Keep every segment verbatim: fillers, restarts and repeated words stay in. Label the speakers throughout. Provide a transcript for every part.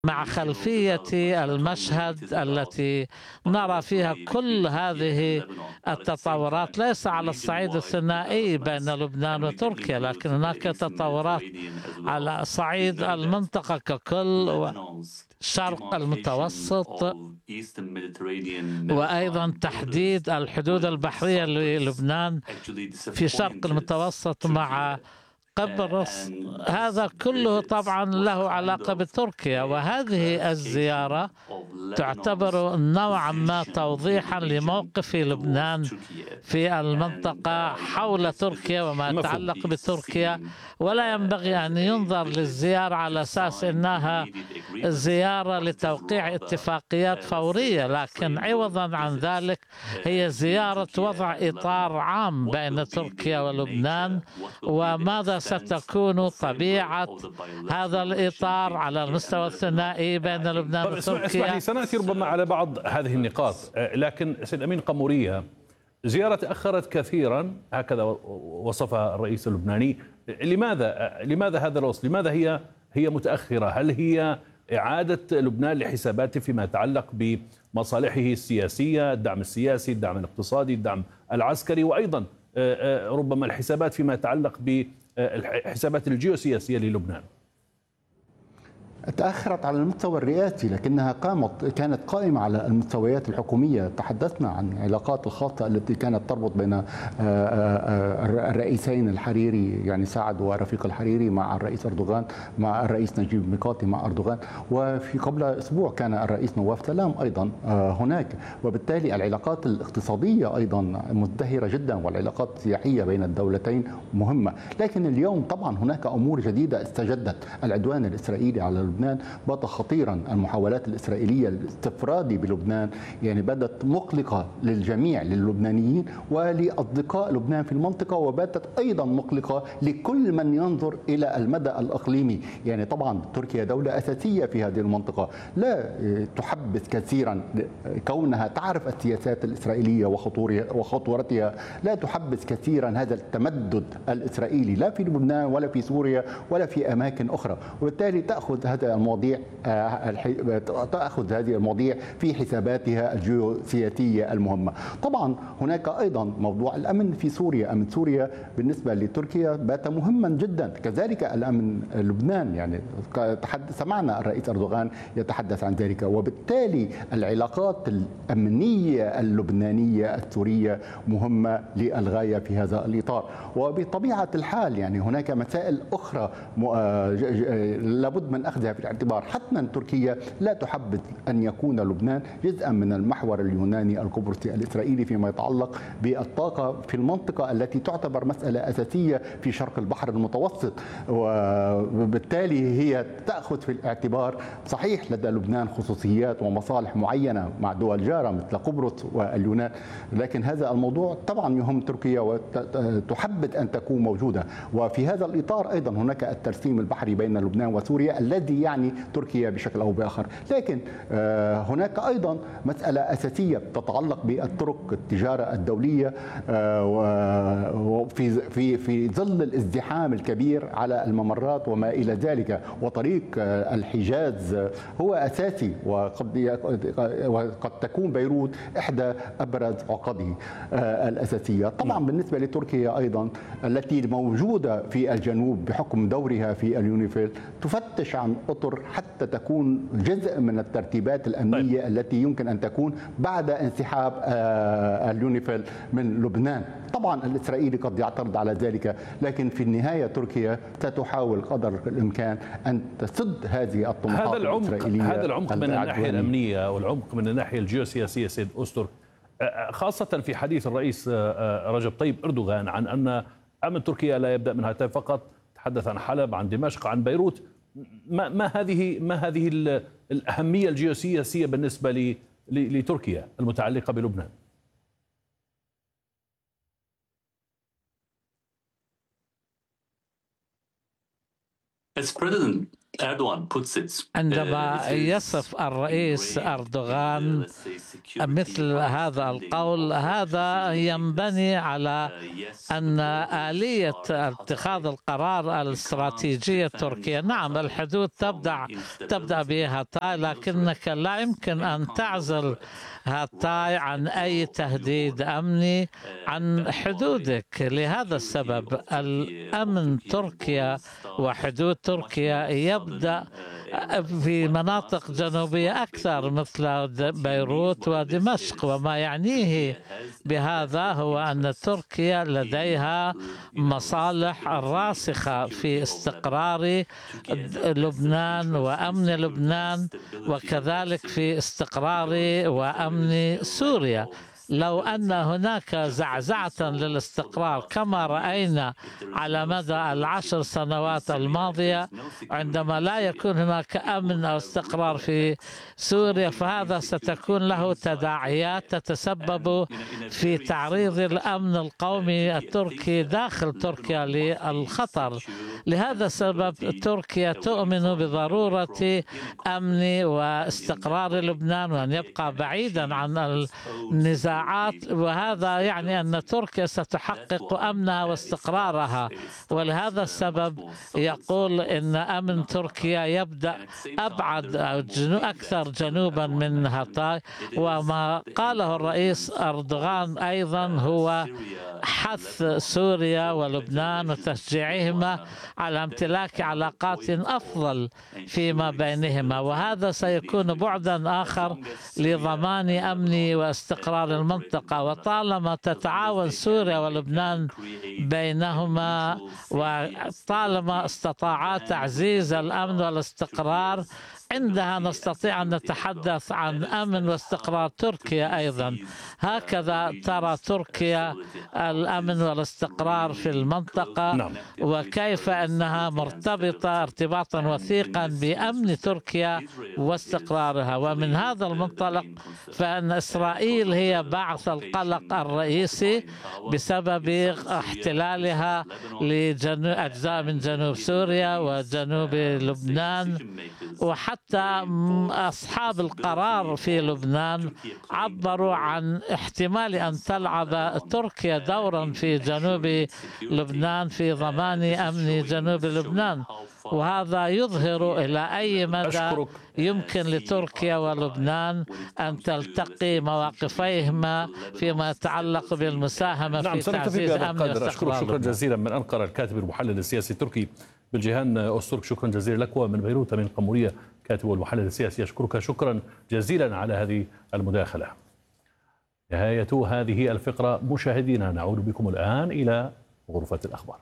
Speaker 1: مع خلفية المشهد التي نرى فيها كل هذه التطورات، ليس على الصعيد الثنائي بين لبنان وتركيا، لكن هناك تطورات على صعيد المنطقة ككل وشرق المتوسط، وأيضا تحديد الحدود البحرية للبنان في شرق المتوسط مع قبرص. هذا كله طبعا له علاقة بتركيا، وهذه الزيارة تعتبر نوعا ما توضيحا لموقف لبنان في المنطقة حول تركيا وما يتعلق بتركيا، ولا ينبغي أن ينظر للزيارة على أساس أنها زيارة لتوقيع اتفاقيات فورية، لكن عوضا عن ذلك هي زيارة وضع إطار عام بين تركيا ولبنان، وماذا ستكون طبيعة هذا الإطار على المستوى الثنائي بين لبنان وتركيا.
Speaker 2: اسمح لي، سنأتي ربما على بعض هذه النقاط، لكن سيد أمين قمورية، زيارة تأخرت كثيرا هكذا وصفها الرئيس اللبناني. لماذا لماذا هذا الوصف؟ لماذا هي هي متأخرة؟ هل هي إعادة لبنان لحساباته فيما يتعلق بمصالحه السياسية، الدعم السياسي، الدعم الاقتصادي، الدعم العسكري، وأيضا ربما الحسابات فيما يتعلق بالحسابات الجيوسياسية للبنان؟
Speaker 3: تأخرت على المستوى الرئاسي، لكنها قامت كانت قائمة على المستويات الحكومية. تحدثنا عن العلاقات الخاصة التي كانت تربط بين الرئيسين الحريري يعني سعد ورفيق الحريري مع الرئيس أردوغان، مع الرئيس نجيب ميقاتي مع أردوغان، وفي قبل أسبوع كان الرئيس نواف سلام أيضا هناك، وبالتالي العلاقات الاقتصادية أيضا مزدهرة جدا، والعلاقات السياحية بين الدولتين مهمة. لكن اليوم طبعا هناك أمور جديدة استجدت. العدوان الإسرائيلي على لبنان بات خطيرا، المحاولات الإسرائيلية الاستفرادي بلبنان يعني بدت مقلقة للجميع، للبنانيين ولأصدقاء لبنان في المنطقة، وباتت أيضا مقلقة لكل من ينظر إلى المدى الإقليمي. يعني طبعا تركيا دولة أساسية في هذه المنطقة، لا تحبذ كثيرا كونها تعرف السياسات الإسرائيلية وخطورتها، لا تحبذ كثيرا هذا التمدد الإسرائيلي لا في لبنان ولا في سوريا ولا في أماكن أخرى، وبالتالي تأخذ هذا المواضيع تأخذ هذه المواضيع في حساباتها الجيوسياسية المهمة. طبعا هناك أيضا موضوع الأمن في سوريا. أمن سوريا بالنسبة لتركيا بات مهما جدا، كذلك الأمن لبنان. يعني سمعنا الرئيس أردوغان يتحدث عن ذلك، وبالتالي العلاقات الأمنية اللبنانية السورية مهمة للغاية في هذا الإطار. وبطبيعة الحال يعني هناك مسائل أخرى لابد من أخذها في الاعتبار. حتما تركيا لا تحبذ أن يكون لبنان جزءا من المحور اليوناني القبرصي الإسرائيلي فيما يتعلق بالطاقة في المنطقة التي تعتبر مسألة أساسية في شرق البحر المتوسط، وبالتالي هي تأخذ في الاعتبار. صحيح لدى لبنان خصوصيات ومصالح معينة مع دول جارة مثل قبرص واليونان، لكن هذا الموضوع طبعا يهم تركيا وتحبذ أن تكون موجودة. وفي هذا الإطار أيضا هناك الترسيم البحري بين لبنان وسوريا الذي يعني تركيا بشكل أو بآخر. لكن هناك أيضا مسألة أساسية تتعلق بالطرق التجارة الدولية، وفي في في ظل الازدحام الكبير على الممرات وما إلى ذلك، وطريق الحجاز هو أساسي، وقد وقد تكون بيروت إحدى أبرز عقده الأساسية. طبعا بالنسبة لتركيا أيضا التي موجودة في الجنوب بحكم دورها في اليونيفيل، تفتش عن أطر حتى تكون جزء من الترتيبات الأمنية التي يمكن أن تكون بعد انسحاب اليونيفيل من لبنان. طبعا الإسرائيلي قد يعترض على ذلك، لكن في النهاية تركيا ستحاول قدر الإمكان أن تسد هذه الطموحات
Speaker 2: هذا العمق
Speaker 3: الإسرائيلية.
Speaker 2: هذا العمق من الناحية الأمنية والعمق من الناحية الجيوسياسية سيد أستر، خاصة في حديث الرئيس رجب طيب أردوغان عن أن أمن تركيا لا يبدأ من هاتين فقط، تحدث عن حلب، عن دمشق، عن بيروت. ما ما هذه ما هذه الأهمية الجيوسياسية بالنسبة لتركيا المتعلقة بلبنان؟
Speaker 4: As president
Speaker 1: عندما يصف الرئيس أردوغان مثل هذا القول، هذا ينبني على أن آلية اتخاذ القرار الاستراتيجية التركية، نعم الحدود تبدأ تبدأ بهاتاي، لكنك لا يمكن أن تعزل هاتاي عن أي تهديد أمني عن حدودك. لهذا السبب الأمن تركيا وحدود تركيا يبدأ في مناطق جنوبية أكثر مثل بيروت ودمشق، وما يعنيه بهذا هو أن تركيا لديها مصالح راسخة في استقرار لبنان وأمن لبنان، وكذلك في استقرار وأمن سوريا. لو أن هناك زعزعة للاستقرار كما رأينا على مدى العشر سنوات الماضية عندما لا يكون هناك أمن أو استقرار في سوريا، فهذا ستكون له تداعيات تتسبب في تعريض الأمن القومي التركي داخل تركيا للخطر. لهذا السبب تركيا تؤمن بضرورة أمن واستقرار لبنان وأن يبقى بعيدا عن النزاعات، وهذا يعني أن تركيا ستحقق أمنها واستقرارها. ولهذا السبب يقول إن أمن تركيا يبدأ أبعد أكثر جنوبا من هاتاي. وما قاله الرئيس أردوغان أيضا هو حث سوريا ولبنان وتشجيعهما على امتلاك علاقات أفضل فيما بينهما، وهذا سيكون بعدا آخر لضمان أمن واستقرار المنطقة. وطالما تتعاون سوريا ولبنان بينهما وطالما استطاعا تعزيز الأمن والاستقرار، عندها نستطيع أن نتحدث عن أمن واستقرار تركيا أيضا. هكذا ترى تركيا الأمن والاستقرار في المنطقة،
Speaker 2: نعم.
Speaker 1: وكيف أنها مرتبطة ارتباطا وثيقا بأمن تركيا واستقرارها. ومن هذا المنطلق فإن إسرائيل هي باعث القلق الرئيسي بسبب احتلالها لأجزاء من جنوب سوريا وجنوب لبنان، وحتى حتى أصحاب القرار في لبنان عبروا عن احتمال أن تلعب تركيا دورا في جنوب لبنان في ضمان أمن جنوب لبنان، وهذا يظهر إلى أي مدى يمكن لتركيا ولبنان أن تلتقي مواقفيهما فيما يتعلق بالمساهمة
Speaker 2: نعم
Speaker 1: في تعزيز أمن
Speaker 2: واستقرار. شكرا جزيلا من أنقرة الكاتب المحلل السياسي التركي بالجيهان أوزتورك. شكرا جزيلا لك. ومن بيروت من قمورية كاتب والمحلل السياسي أشكرك شكرا جزيلا على هذه المداخلة. نهاية هذه الفقرة مشاهدينا، نعود بكم الآن إلى غرفة الأخبار.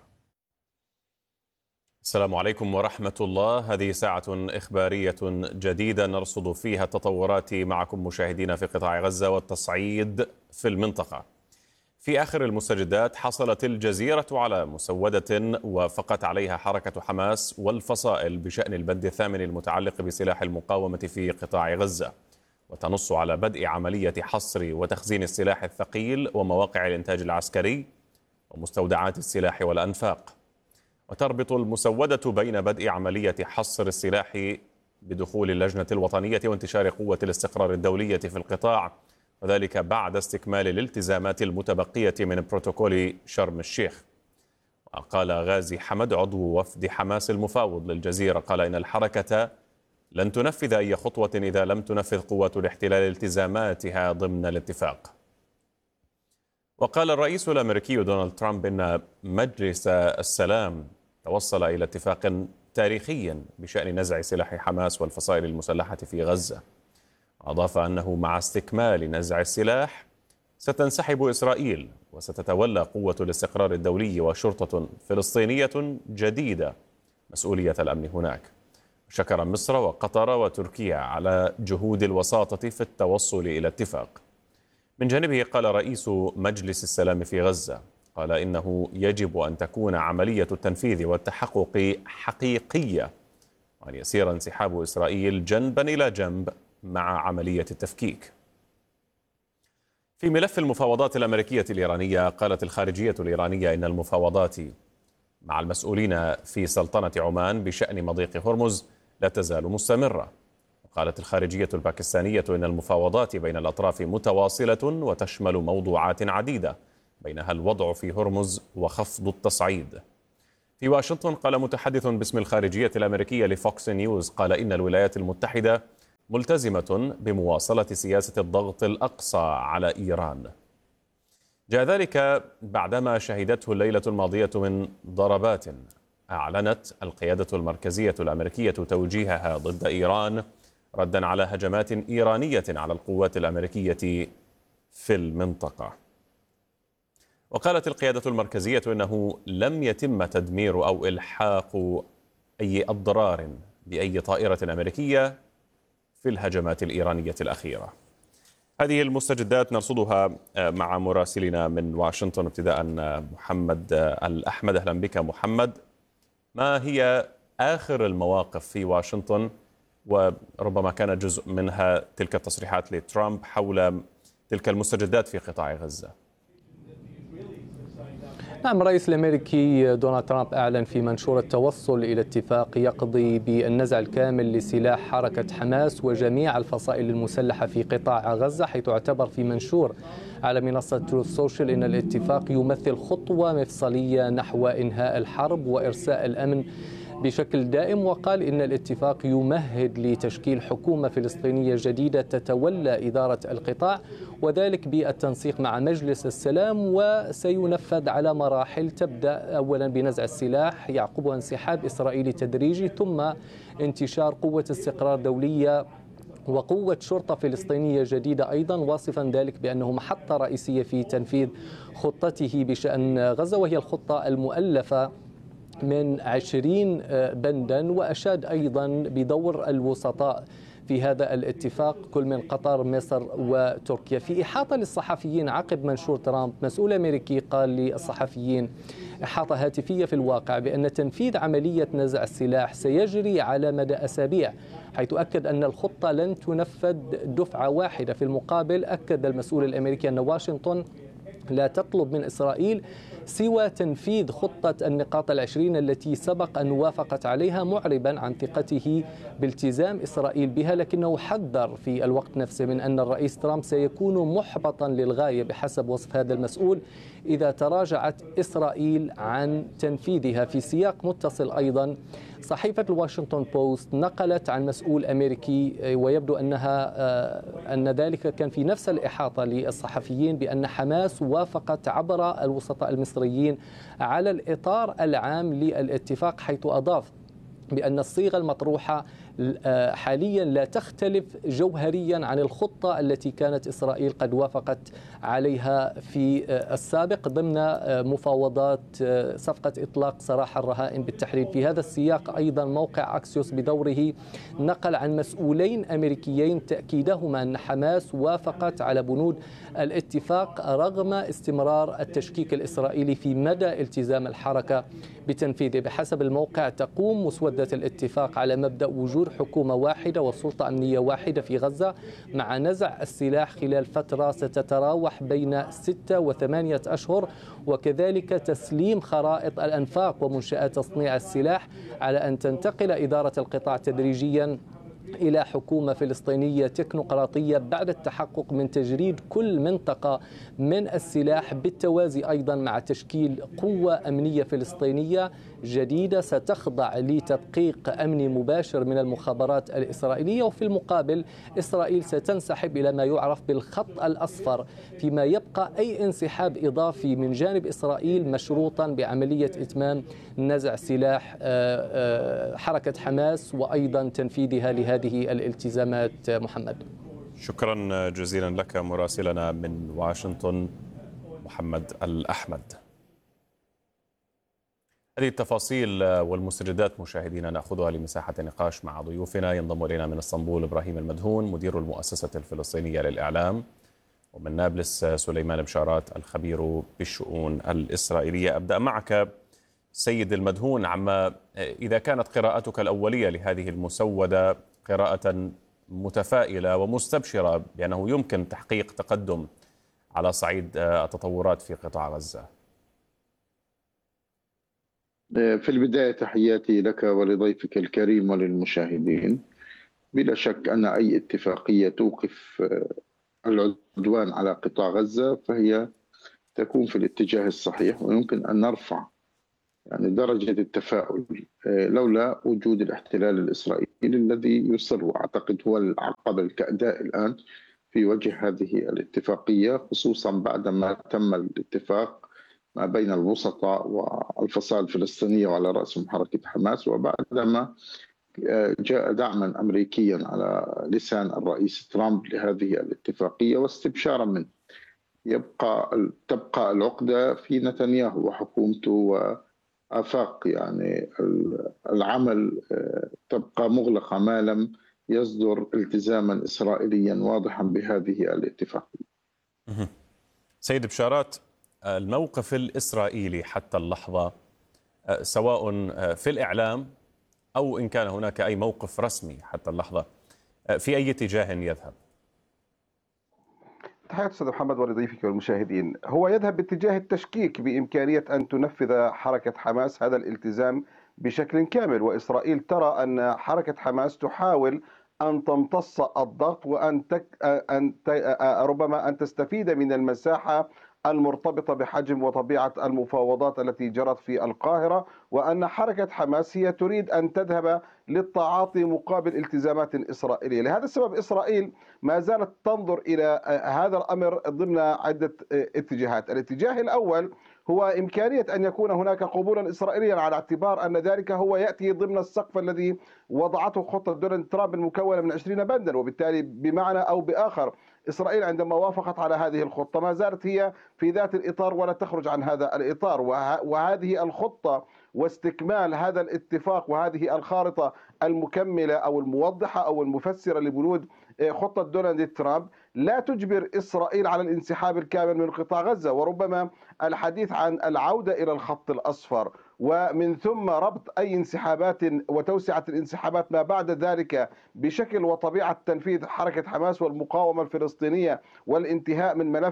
Speaker 4: السلام عليكم ورحمة الله. هذه ساعة إخبارية جديدة نرصد فيها التطورات معكم مشاهدينا في قطاع غزة والتصعيد في المنطقة. في آخر المستجدات حصلت الجزيرة على مسودة وافقت عليها حركة حماس والفصائل بشأن البند الثامن المتعلق بسلاح المقاومة في قطاع غزة، وتنص على بدء عملية حصر وتخزين السلاح الثقيل ومواقع الإنتاج العسكري ومستودعات السلاح والأنفاق. وتربط المسودة بين بدء عملية حصر السلاح بدخول اللجنة الوطنية وانتشار قوة الاستقرار الدولية في القطاع، وذلك بعد استكمال الالتزامات المتبقية من بروتوكول شرم الشيخ. وقال غازي حمد عضو وفد حماس المفاوض للجزيرة، قال إن الحركة لن تنفذ أي خطوة إذا لم تنفذ قوات الاحتلال التزاماتها ضمن الاتفاق. وقال الرئيس الأمريكي دونالد ترامب إن مجلس السلام توصل إلى اتفاق تاريخي بشأن نزع سلاح حماس والفصائل المسلحة في غزة. أضاف أنه مع استكمال نزع السلاح ستنسحب إسرائيل وستتولى قوة الاستقرار الدولي وشرطة فلسطينية جديدة مسؤولية الأمن هناك. شكر مصر وقطر وتركيا على جهود الوساطة في التوصل إلى اتفاق. من جانبه قال رئيس مجلس السلام في غزة، قال إنه يجب أن تكون عملية التنفيذ والتحقق حقيقية، وأن يسير انسحاب إسرائيل جنبا إلى جنب مع عملية التفكيك. في ملف المفاوضات الأمريكية الإيرانية، قالت الخارجية الإيرانية إن المفاوضات مع المسؤولين في سلطنة عمان بشأن مضيق هرمز لا تزال مستمرة. وقالت الخارجية الباكستانية إن المفاوضات بين الأطراف متواصلة وتشمل موضوعات عديدة بينها الوضع في هرمز وخفض التصعيد. في واشنطن قال متحدث باسم الخارجية الأمريكية لفوكس نيوز قال إن الولايات المتحدة ملتزمة بمواصلة سياسة الضغط الأقصى على إيران. جاء ذلك بعدما شهدته الليلة الماضية من ضربات أعلنت القيادة المركزية الأمريكية توجيهها ضد إيران ردا على هجمات إيرانية على القوات الأمريكية في المنطقة. وقالت القيادة المركزية إنه لم يتم تدمير أو إلحاق أي أضرار بأي طائرة أمريكية في الهجمات الإيرانية الأخيرة. هذه المستجدات نرصدها مع مراسلنا من واشنطن، ابتداء محمد الأحمد. أهلا بك محمد. ما هي آخر المواقف في واشنطن، وربما كان جزء منها تلك التصريحات لترامب حول تلك المستجدات في قطاع غزة؟
Speaker 5: نعم، الرئيس الأمريكي دونالد ترامب أعلن في منشور التوصل إلى اتفاق يقضي بالنزع الكامل لسلاح حركة حماس وجميع الفصائل المسلحة في قطاع غزة، حيث اعتبر في منشور على منصة تروث سوشيال أن الاتفاق يمثل خطوة مفصلية نحو إنهاء الحرب وإرساء الأمن بشكل دائم. وقال إن الاتفاق يمهد لتشكيل حكومة فلسطينية جديدة تتولى إدارة القطاع، وذلك بالتنسيق مع مجلس السلام، وسينفذ على مراحل تبدأ أولا بنزع السلاح يعقبها انسحاب إسرائيلي تدريجي، ثم انتشار قوة استقرار دولية وقوة شرطة فلسطينية جديدة أيضا، واصفا ذلك بأنه محطة رئيسية في تنفيذ خطته بشأن غزة، وهي الخطة المؤلفة من عشرين بندا. وأشاد أيضا بدور الوسطاء في هذا الاتفاق كل من قطر مصر وتركيا. في إحاطة للصحفيين عقب منشور ترامب، مسؤول أمريكي قال للصحفيين إحاطة هاتفية في الواقع بأن تنفيذ عملية نزع السلاح سيجري على مدى أسابيع، حيث أكد أن الخطة لن تنفذ دفعة واحدة. في المقابل أكد المسؤول الأمريكي أن واشنطن لا تطلب من إسرائيل سوى تنفيذ خطة النقاط العشرين التي سبق أن وافقت عليها، معربا عن ثقته بالتزام إسرائيل بها، لكنه حذر في الوقت نفسه من أن الرئيس ترامب سيكون محبطا للغاية بحسب وصف هذا المسؤول إذا تراجعت إسرائيل عن تنفيذها. في سياق متصل أيضا، صحيفة الواشنطن بوست نقلت عن مسؤول أمريكي ويبدو أنها أن ذلك كان في نفس الإحاطة للصحفيين بأن حماس وافقت عبر الوسطاء المصريين على الإطار العام للاتفاق، حيث أضاف بأن الصيغة المطروحة حاليا لا تختلف جوهريا عن الخطة التي كانت إسرائيل قد وافقت عليها في السابق ضمن مفاوضات صفقة إطلاق سراح الرهائن بالتحرير. في هذا السياق أيضا موقع أكسيوس بدوره نقل عن مسؤولين أمريكيين تأكيدهما أن حماس وافقت على بنود الاتفاق رغم استمرار التشكيك الإسرائيلي في مدى التزام الحركة بتنفيذه. بحسب الموقع تقوم مسودة الاتفاق على مبدأ وجود حكومة واحدة وسلطة أمنية واحدة في غزة مع نزع السلاح خلال فترة ستتراوح بين ستة وثمانية أشهر، وكذلك تسليم خرائط الأنفاق ومنشآت تصنيع السلاح، على أن تنتقل إدارة القطاع تدريجيا إلى حكومة فلسطينية تكنوقراطية بعد التحقق من تجريد كل منطقة من السلاح، بالتوازي أيضا مع تشكيل قوة أمنية فلسطينية جديدة ستخضع لتدقيق أمني مباشر من المخابرات الإسرائيلية. وفي المقابل إسرائيل ستنسحب إلى ما يعرف بالخط الأصفر، فيما يبقى أي انسحاب إضافي من جانب إسرائيل مشروطا بعملية إتمام نزع سلاح حركة حماس وأيضا تنفيذها لهذه الالتزامات. محمد،
Speaker 4: شكرا جزيلا لك مراسلنا من واشنطن محمد الأحمد. هذه التفاصيل والمستجدات مشاهدينا نأخذها لمساحة نقاش مع ضيوفنا. ينضم إلينا من اسطنبول إبراهيم المدهون مدير المؤسسة الفلسطينية للإعلام، ومن نابلس سليمان بشارات الخبير بالشؤون الإسرائيلية. أبدأ معك سيد المدهون، عما إذا كانت قراءتك الأولية لهذه المسودة قراءة متفائلة ومستبشرة بأنه يمكن تحقيق تقدم على صعيد التطورات في قطاع غزة.
Speaker 6: في البداية تحياتي لك ولضيفك الكريم وللمشاهدين. بلا شك أن أي اتفاقية توقف العدوان على قطاع غزة فهي تكون في الاتجاه الصحيح، ويمكن أن نرفع يعني درجة التفاؤل لولا وجود الاحتلال الإسرائيلي الذي يصر، وأعتقد هو العقبة الكأداء الآن في وجه هذه الاتفاقية، خصوصا بعدما تم الاتفاق ما بين الوسطاء والفصائل الفلسطينية وعلى رأسهم حركة حماس، وبعدما جاء دعما أمريكيا على لسان الرئيس ترامب لهذه الاتفاقية واستبشارا منه. يبقى تبقى العقدة في نتنياهو وحكومته وآفاق يعني العمل تبقى مغلقة ما لم يصدر التزاما إسرائيليا واضحا بهذه الاتفاقية.
Speaker 4: سيد بشارات، الموقف الإسرائيلي حتى اللحظة سواء في الإعلام أو إن كان هناك أي موقف رسمي حتى اللحظة في أي اتجاه يذهب؟
Speaker 7: تحياتي أستاذ محمد ولضيفك والمشاهدين. هو يذهب باتجاه التشكيك بإمكانية أن تنفذ حركة حماس هذا الالتزام بشكل كامل، وإسرائيل ترى أن حركة حماس تحاول أن تمتص الضغط وأن تك... أن ت... ربما أن تستفيد من المساحة المرتبطة بحجم وطبيعة المفاوضات التي جرت في القاهرة، وأن حركة حماس هي تريد أن تذهب للتعاطي مقابل التزامات إسرائيلية. لهذا السبب إسرائيل ما زالت تنظر إلى هذا الأمر ضمن عدة اتجاهات. الاتجاه الأول هو إمكانية أن يكون هناك قبولا إسرائيليا على اعتبار أن ذلك هو يأتي ضمن السقف الذي وضعته خطة دونالد ترامب المكونة من عشرين بندا، وبالتالي بمعنى أو بآخر إسرائيل عندما وافقت على هذه الخطة ما زالت هي في ذات الإطار ولا تخرج عن هذا الإطار، وهذه الخطة واستكمال هذا الاتفاق وهذه الخارطة المكملة أو الموضحة أو المفسرة لبنود خطة دونالد ترامب لا تجبر إسرائيل على الانسحاب الكامل من قطاع غزة، وربما الحديث عن العودة إلى الخط الأصفر ومن ثم ربط أي انسحابات وتوسعة الانسحابات ما بعد ذلك بشكل وطبيعة تنفيذ حركة حماس والمقاومة الفلسطينية والانتهاء من ملف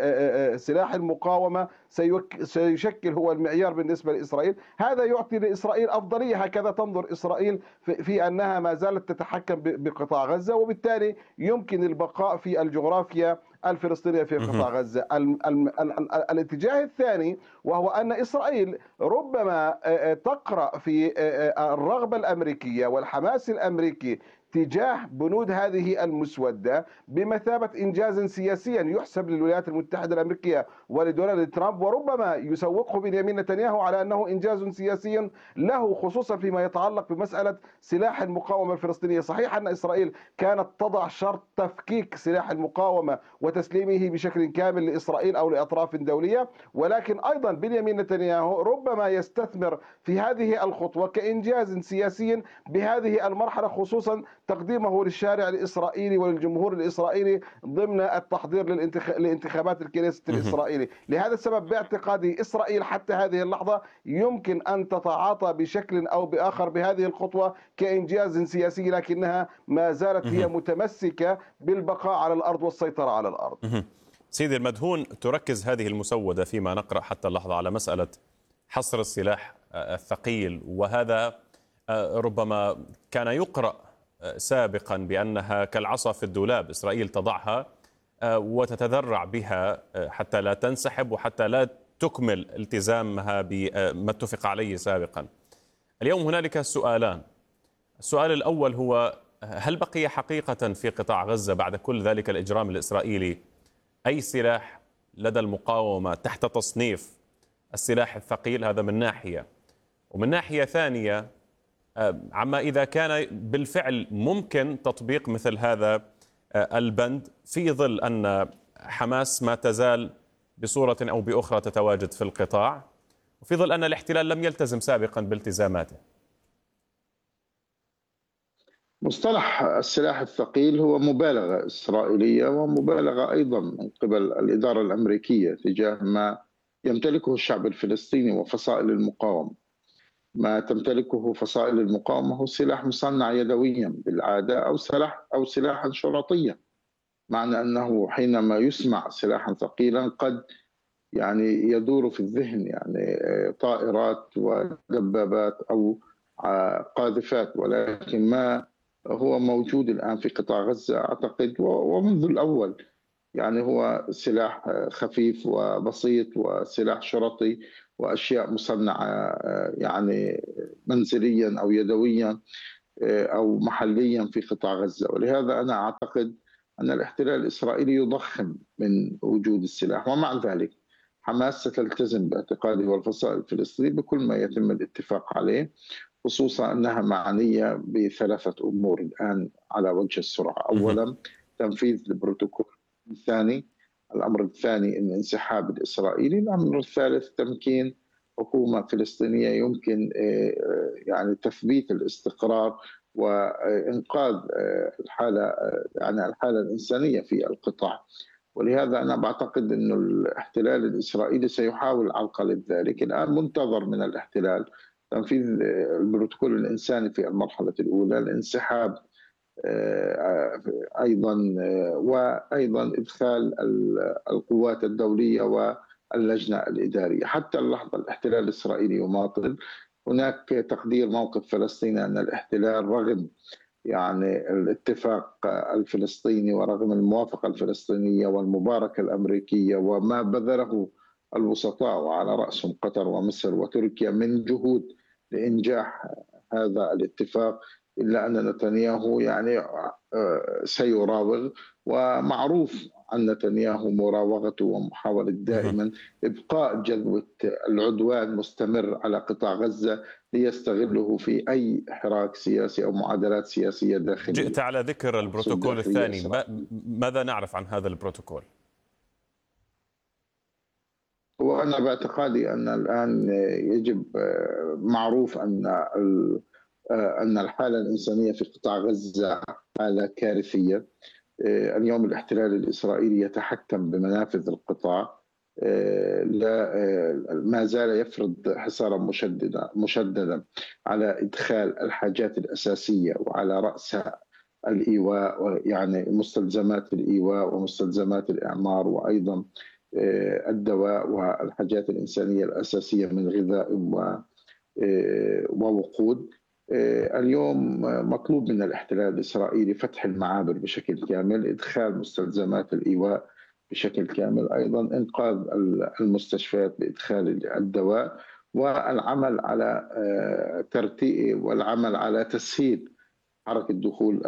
Speaker 7: سلاح المقاومة سيشكل هو المعيار بالنسبة لإسرائيل. هذا يعطي لإسرائيل أفضلية، هكذا تنظر إسرائيل في أنها ما زالت تتحكم بقطاع غزة، وبالتالي يمكن البقاء في الجغرافيا الفلسطينية في قطاع غزة. الاتجاه الثاني وهو أن إسرائيل ربما تقرأ في الرغبة الأمريكية والحماس الأمريكي تجاه بنود هذه المسودة بمثابة إنجاز سياسيا يحسب للولايات المتحدة الأمريكية ولدونالد ترامب، وربما يسوقه بنيامين نتنياهو على أنه إنجاز سياسي له، خصوصا فيما يتعلق بمسألة سلاح المقاومة الفلسطينية. صحيح أن إسرائيل كانت تضع شرط تفكيك سلاح المقاومة وتسليمه بشكل كامل لإسرائيل أو لأطراف دولية، ولكن أيضا بنيامين نتنياهو ربما يستثمر في هذه الخطوة كإنجاز سياسي بهذه المرحلة، خصوصا تقديمه للشارع الإسرائيلي وللجمهور الإسرائيلي ضمن التحضير لانتخابات الكنيسة الإسرائيلي. لهذا السبب باعتقادي إسرائيل حتى هذه اللحظة يمكن أن تتعاطى بشكل أو بآخر بهذه الخطوة كإنجاز سياسي، لكنها ما زالت هي متمسكة بالبقاء على الأرض والسيطرة على الأرض.
Speaker 4: سيدي المدهون، تركز هذه المسودة فيما نقرأ حتى اللحظة على مسألة حصر السلاح الثقيل، وهذا ربما كان يقرأ سابقا بأنها كالعصا في الدولاب، إسرائيل تضعها وتتذرع بها حتى لا تنسحب وحتى لا تكمل التزامها بما اتفق عليه سابقا. اليوم هنالك سؤالان. السؤال الأول هو: هل بقي حقيقة في قطاع غزة بعد كل ذلك الإجرام الإسرائيلي أي سلاح لدى المقاومة تحت تصنيف السلاح الثقيل؟ هذا من ناحية، ومن ناحية ثانية عما إذا كان بالفعل ممكن تطبيق مثل هذا البند في ظل أن حماس ما تزال بصورة أو بأخرى تتواجد في القطاع، وفي ظل أن الاحتلال لم يلتزم سابقا بالتزاماته.
Speaker 6: مصطلح السلاح الثقيل هو مبالغة إسرائيلية ومبالغة أيضا من قبل الإدارة الأمريكية تجاه ما يمتلكه الشعب الفلسطيني وفصائل المقاومة. ما تمتلكه فصائل المقاومة هو سلاح مصنع يدويا بالعادة أو سلاح أو سلاحا شرطيا، معنى أنه حينما يسمع سلاحا ثقيلا قد يعني يدور في الذهن، يعني طائرات ودبابات أو قاذفات، ولكن ما هو موجود الآن في قطاع غزة أعتقد ومنذ الأول يعني هو سلاح خفيف وبسيط وسلاح شرطي وأشياء مصنعة يعني منزليا أو يدويا أو محليا في قطاع غزة. ولهذا أنا أعتقد أن الاحتلال الإسرائيلي يضخم من وجود السلاح، ومع ذلك حماس ستلتزم باعتقاده والفصائل الفلسطينية بكل ما يتم الاتفاق عليه، خصوصا أنها معنية بثلاثة أمور الآن على وجه السرعة. أولا تنفيذ البروتوكول الثاني، الأمر الثاني الانسحاب الإسرائيلي، الأمر الثالث تمكين حكومة فلسطينية يمكن يعني تثبيت الاستقرار وإنقاذ الحالة يعني الحالة الإنسانية في القطاع. ولهذا أنا بعتقد أن الاحتلال الإسرائيلي سيحاول عرقلة ذلك. الآن منتظر من الاحتلال تنفيذ البروتوكول الإنساني في المرحلة الأولى، الانسحاب أيضا، وأيضا إدخال القوات الدولية واللجنة الإدارية. حتى اللحظة الاحتلال الإسرائيلي يماطل. هناك تقدير موقف فلسطيني أن الاحتلال رغم يعني الاتفاق الفلسطيني ورغم الموافقة الفلسطينية والمباركة الأمريكية وما بذله الوسطاء وعلى رأسهم قطر ومصر وتركيا من جهود لإنجاح هذا الاتفاق، إلا أن نتنياهو يعني سيراوغ، ومعروف عن نتنياهو مراوغته ومحاولة دائما إبقاء جذوة العدوان مستمر على قطاع غزة ليستغله في أي حراك سياسي أو معادلات سياسية داخلية.
Speaker 4: جئت على ذكر البروتوكول الثاني، ماذا نعرف عن هذا البروتوكول؟
Speaker 6: وأنا باعتقادي أن الآن يجب، معروف أن أن الحالة الإنسانية في قطاع غزة حالة كارثية. اليوم الاحتلال الإسرائيلي يتحكم بمنافذ القطاع، لا ما زال يفرض حصارا مشددا مشددا على إدخال الحاجات الأساسية وعلى رأسها الإيواء، يعني مستلزمات الإيواء ومستلزمات الإعمار، وأيضا الدواء والحاجات الإنسانية الأساسية من غذاء ووقود. اليوم مطلوب من الاحتلال الإسرائيلي فتح المعابر بشكل كامل، إدخال مستلزمات الإيواء بشكل كامل، أيضا إنقاذ المستشفيات بإدخال الدواء، والعمل على ترتيب والعمل على تسهيل حركة دخول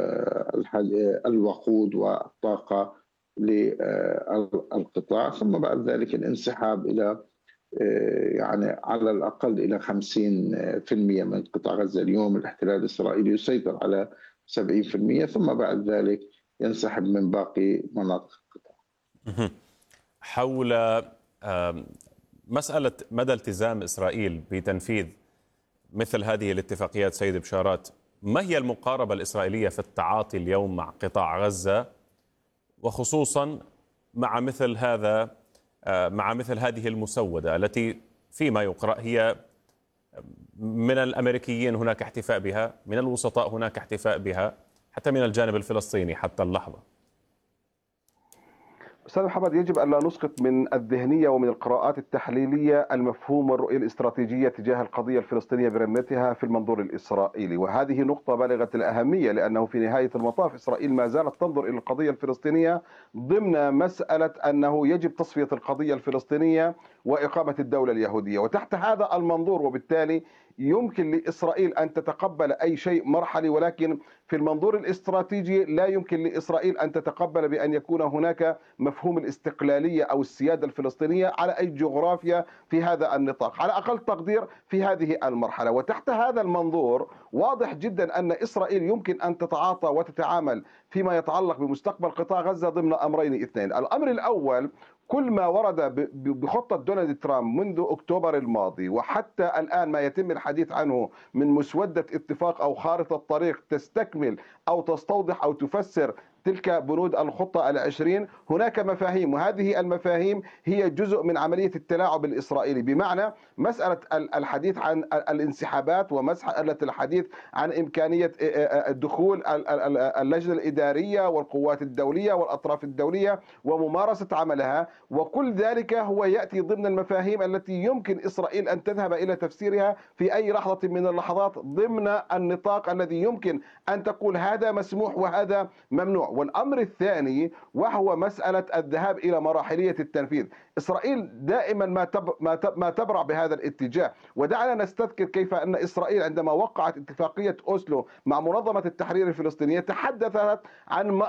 Speaker 6: الوقود والطاقة للقطاع، ثم بعد ذلك الانسحاب إلى يعني على الأقل إلى خمسين بالمئة من قطاع غزة. اليوم الاحتلال الإسرائيلي يسيطر على سبعين بالمئة، ثم بعد ذلك ينسحب من باقي مناطق القطاع.
Speaker 4: حول مسألة مدى التزام إسرائيل بتنفيذ مثل هذه الاتفاقيات سيد بشارات، ما هي المقاربة الإسرائيلية في التعاطي اليوم مع قطاع غزة، وخصوصا مع مثل هذا مع مثل هذه المسودة التي فيما يقرأ هي من الأمريكيين هناك احتفاء بها، من الوسطاء هناك احتفاء بها، حتى من الجانب الفلسطيني حتى اللحظة؟
Speaker 7: أستاذ محمد، يجب أن لا نسقط من الذهنية ومن القراءات التحليلية المفهوم والرؤية الاستراتيجية تجاه القضية الفلسطينية برمتها في المنظور الإسرائيلي، وهذه نقطة بالغة الأهمية، لأنه في نهاية المطاف إسرائيل ما زالت تنظر إلى القضية الفلسطينية ضمن مسألة أنه يجب تصفية القضية الفلسطينية وإقامة الدولة اليهودية، وتحت هذا المنظور وبالتالي يمكن لإسرائيل أن تتقبل أي شيء مرحلي، ولكن في المنظور الاستراتيجي لا يمكن لإسرائيل أن تتقبل بأن يكون هناك مفهوم الاستقلالية أو السيادة الفلسطينية على أي جغرافيا في هذا النطاق، على أقل تقدير في هذه المرحلة. وتحت هذا المنظور واضح جدا أن إسرائيل يمكن أن تتعاطى وتتعامل فيما يتعلق بمستقبل قطاع غزة ضمن أمرين اثنين. الأمر الأول، كل ما ورد بخطة دونالد ترامب منذ أكتوبر الماضي وحتى الآن ما يتم الحديث عنه من مسودة اتفاق أو خارطة طريق تستكمل أو تستوضح أو تفسر تلك بنود الخطة العشرين هناك مفاهيم، وهذه المفاهيم هي جزء من عملية التلاعب الإسرائيلي، بمعنى مسألة الحديث عن الانسحابات ومسألة الحديث عن إمكانية دخول اللجنة الإدارية والقوات الدولية والأطراف الدولية وممارسة عملها، وكل ذلك هو يأتي ضمن المفاهيم التي يمكن إسرائيل أن تذهب إلى تفسيرها في أي لحظة من اللحظات ضمن النطاق الذي يمكن أن تقول هذا مسموح وهذا ممنوع. والأمر الثاني وهو مسألة الذهاب إلى مراحلية التنفيذ. إسرائيل دائما ما ما تبرع بهذا الاتجاه، ودعنا نستذكر كيف أن إسرائيل عندما وقعت اتفاقية أوسلو مع منظمة التحرير الفلسطينية تحدثت عن